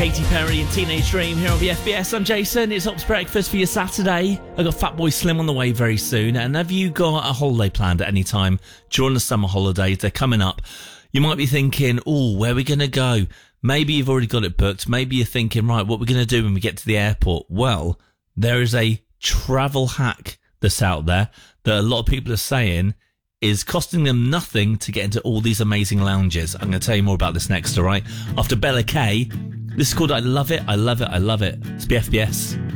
Katy Perry and Teenage Dream here on the FBS. I'm Jason. It's Ops Breakfast for your Saturday. I've got Fatboy Slim on the way very soon. And have you got a holiday planned at any time during the summer holidays? They're coming up. You might be thinking, oh, where are we going to go? Maybe you've already got it booked. Maybe you're thinking, right, what are we going to do when we get to the airport? Well, there is a travel hack that's out there that a lot of people are saying is costing them nothing to get into all these amazing lounges. I'm going to tell you more about this next, all right? After Bella K, this is called I Love It, I Love It, I Love It. It's BFBS.